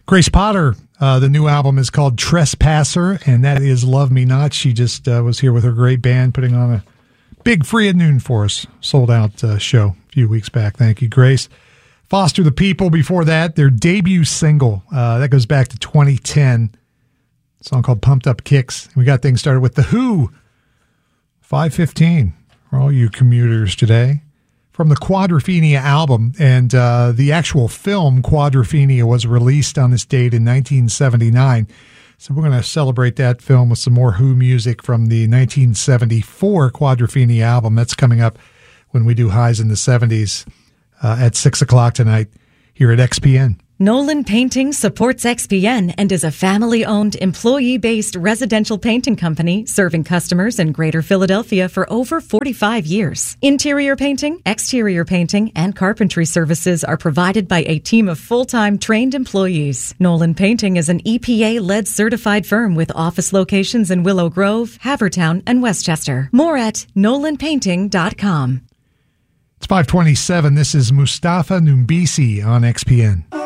Grace Potter, the new album is called Trespasser, and that is Love Me Not. She just was here with her great band putting on a big Free at Noon for us. Sold out show a few weeks back. Thank you, Grace. Foster the People before that, their debut single. That goes back to 2010. A song called Pumped Up Kicks. We got things started with The Who. 5:15 for all you commuters today. From the Quadrophenia album, and the actual film Quadrophenia was released on this date in 1979. So we're going to celebrate that film with some more Who music from the 1974 Quadrophenia album. That's coming up when we do Highs in the 70s at 6 o'clock tonight here at XPN. Nolan Painting supports XPN and is a family-owned, employee-based residential painting company serving customers in Greater Philadelphia for over 45 years. Interior painting, exterior painting, and carpentry services are provided by a team of full-time trained employees. Nolan Painting is an EPA-led certified firm with office locations in Willow Grove, Havertown, and Westchester. More at nolanpainting.com. It's 5:27. This is Mustafa Numbisi on XPN.